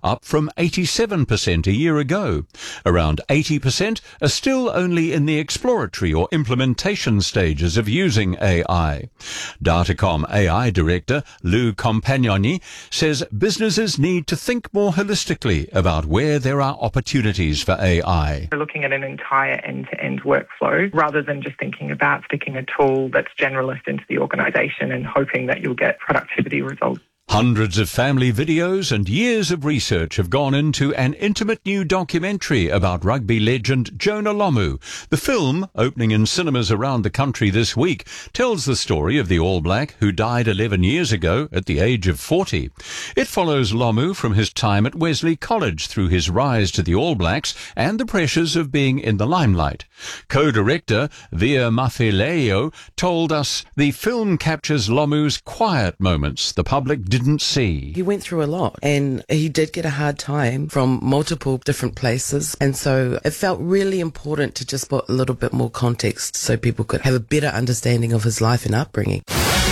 up from 87% a year ago. Around 80% are still only in the exploratory or implementation stages of using AI. Datacom AI Director Lou Compagnoni says businesses need to think more holistically about where there are opportunities for AI. We're looking at an entire end-to-end workflow rather than just thinking about sticking a tool that's generalist into the organisation and hoping that you'll get productivity results. Hundreds of family videos and years of research have gone into an intimate new documentary about rugby legend Jonah Lomu. The film, opening in cinemas around the country this week, tells the story of the All Black who died 11 years ago at the age of 40. It follows Lomu from his time at Wesley College through his rise to the All Blacks and the pressures of being in the limelight. Co-director Via Mafileo told us the film captures Lomu's quiet moments the public didn't see. He went through a lot and he did get a hard time from multiple different places, and so it felt really important to just put a little bit more context so people could have a better understanding of his life and upbringing.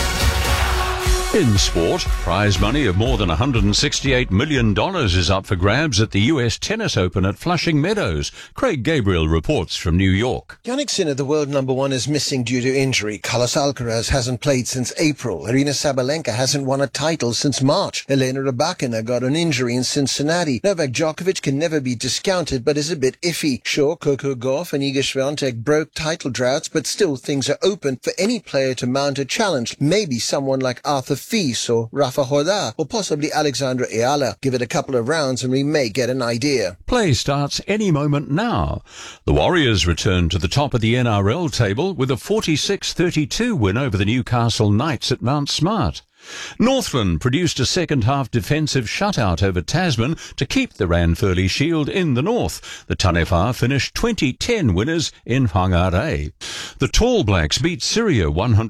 In sport, prize money of more than $168 million is up for grabs at the US Tennis Open at Flushing Meadows. Craig Gabriel reports from New York. Jannik Sinner, the world number one, is missing due to injury. Carlos Alcaraz hasn't played since April. Aryna Sabalenka hasn't won a title since March. Elena Rybakina got an injury in Cincinnati. Novak Djokovic can never be discounted, but is a bit iffy. Sure, Coco Gauff and Iga Swiatek broke title droughts, but still things are open for any player to mount a challenge. Maybe someone like Arthur Fils or Rafa Nadal or possibly Alexandra Ayala. Give it a couple of rounds and we may get an idea. Play starts any moment now. The Warriors return to the top of the NRL table with a 46-32 win over the Newcastle Knights at Mount Smart. Northland produced a second-half defensive shutout over Tasman to keep the Ranfurly Shield in the north. The Taniwha finished 2010 winners in Whangarei. The Tall Blacks beat Syria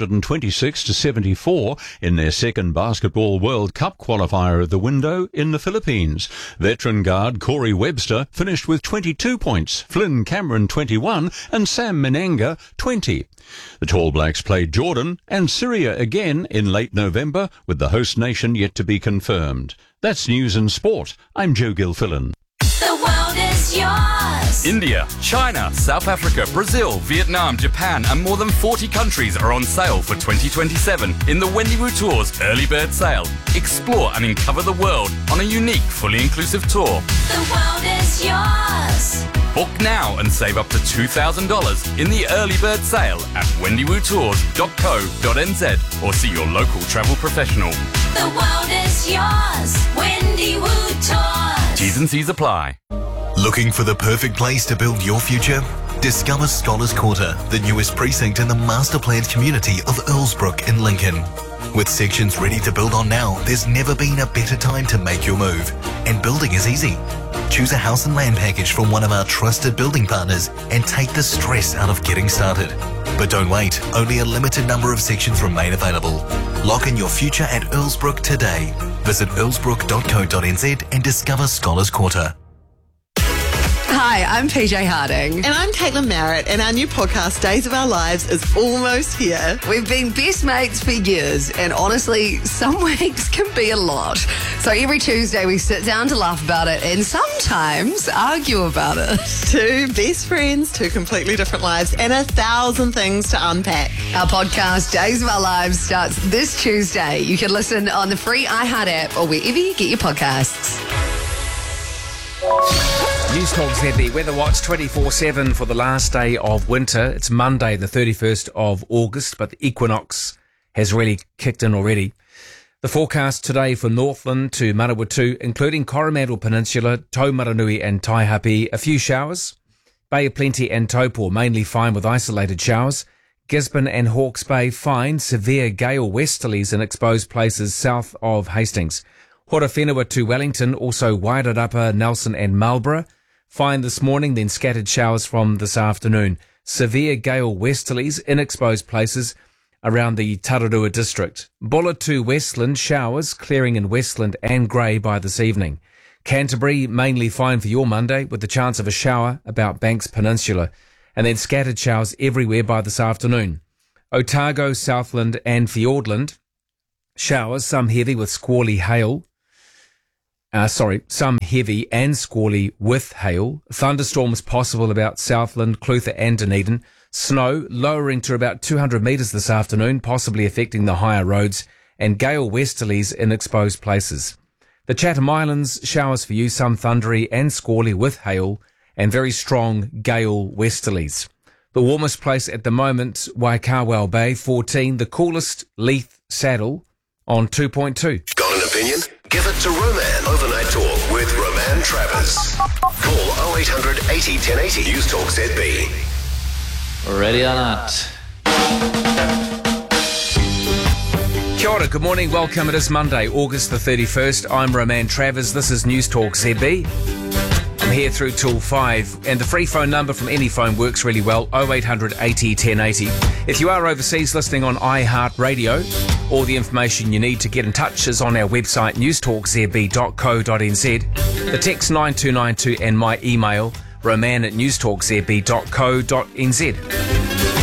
126-74 in their second Basketball World Cup qualifier of the window in the Philippines. Veteran guard Corey Webster finished with 22 points, Flynn Cameron 21 and Sam Menenga 20. The Tall Blacks played Jordan and Syria again in late November, with the host nation yet to be confirmed. That's News and Sport. I'm Joe Gilfillan. The world is yours. India, China, South Africa, Brazil, Vietnam, Japan and more than 40 countries are on sale for 2027 in the Wendywood Tours Early Bird Sale. Explore and uncover the world on a unique, fully inclusive tour. The world is yours. Book now and save up to $2,000 in the Early Bird Sale at wendywoodtours.co.nz or see your local travel professional. The world is yours. Wendywood Tours. T's and C's apply. Looking for the perfect place to build your future? Discover Scholars Quarter, the newest precinct in the master-planned community of Earlsbrook in Lincoln. With sections ready to build on now, there's never been a better time to make your move. And building is easy. Choose a house and land package from one of our trusted building partners and take the stress out of getting started. But don't wait, only a limited number of sections remain available. Lock in your future at Earlsbrook today. Visit earlsbrook.co.nz and discover Scholars Quarter. Hi, I'm PJ Harding. And I'm Caitlin Merritt, and our new podcast, Days of Our Lives, is almost here. We've been best mates for years, and honestly, some weeks can be a lot. So every Tuesday we sit down to laugh about it and sometimes argue about it. Two best friends, two completely different lives, and 1,000 things to unpack. Our podcast, Days of Our Lives, starts this Tuesday. You can listen on the free iHeart app or wherever you get your podcasts. News Talk ZB Weather Watch 24/7 for the last day of winter. It's Monday, the 31st of August, but the equinox has really kicked in already. The forecast today for Northland to Manawatu, including Coromandel Peninsula, Taumaranui and Taihape, a few showers. Bay of Plenty and Taupo, mainly fine with isolated showers. Gisborne and Hawke's Bay, fine, severe gale westerlies in exposed places south of Hastings. Horowhenua to Wellington, also Wairarapa, Nelson and Marlborough. Fine this morning, then scattered showers from this afternoon. Severe gale westerlies in exposed places around the Tararua district. Bulla to Westland, showers clearing in Westland and Grey by this evening. Canterbury, mainly fine for your Monday, with the chance of a shower about Banks Peninsula. And then scattered showers everywhere by this afternoon. Otago, Southland and Fiordland, showers, some heavy with squally hail. some heavy and squally with hail. Thunderstorms possible about Southland, Clutha and Dunedin. Snow lowering to about 200 metres this afternoon, possibly affecting the higher roads, and gale westerlies in exposed places. The Chatham Islands, showers for you, some thundery and squally with hail, and very strong gale westerlies. The warmest place at the moment, Waikawao Bay, 14. The coolest, Leith Saddle, on 2.2. Got an opinion? Give it to Roman. Overnight Talk with Roman Travers. Call 0800 80 1080. News Talk ZB. Ready or not. Kia ora, good morning, welcome. It is Monday, August the 31st. I'm Roman Travers. This is News Talk ZB. I'm here through till 5, and the free phone number from any phone works really well, 0800 80 1080. If you are overseas listening on iHeartRadio, all the information you need to get in touch is on our website, newstalkzb.co.nz. The text 9292 and my email, roman@newstalkzb.co.nz.